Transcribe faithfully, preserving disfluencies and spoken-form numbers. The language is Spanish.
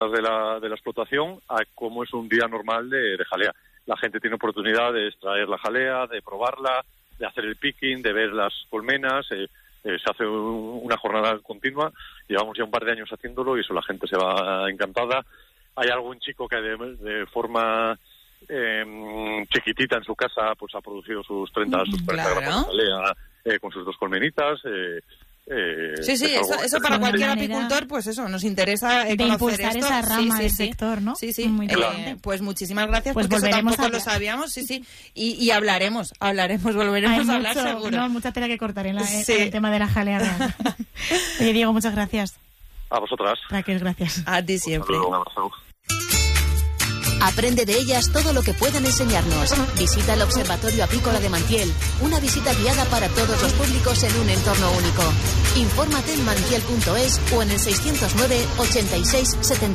de la, de la explotación a cómo es un día normal de, de jalea. La gente tiene oportunidad de extraer la jalea, de probarla, de hacer el picking, de ver las colmenas. Eh, eh, se hace un, una jornada continua. Llevamos ya un par de años haciéndolo y eso la gente se va encantada. Hay algún chico que de, de forma eh, chiquitita en su casa pues ha producido sus treinta, sus cuarenta claro. gramos de jalea eh, con sus dos colmenitas. Eh, Eh, sí, sí, eso, eso para cualquier apicultor, pues eso, nos interesa eh, de conocer impulsar esto. esa rama sí, sí, del sí. sector, ¿no? Sí, sí. Muy Eh, pues muchísimas gracias, pues porque eso tampoco a... lo sabíamos, sí, sí. Y, y hablaremos, hablaremos, volveremos Hay a hablar mucho, seguro. No, mucha tela que cortar en, la, sí. en el tema de la jalea. Oye, Diego, muchas gracias. A vosotras. Raquel, gracias. A ti siempre. Un abrazo. Aprende de ellas todo lo que puedan enseñarnos. Visita el Observatorio Apícola de Mantiel, una visita guiada para todos los públicos en un entorno único. Infórmate en mantiel punto es o en el seiscientos nueve ochenta y seis setenta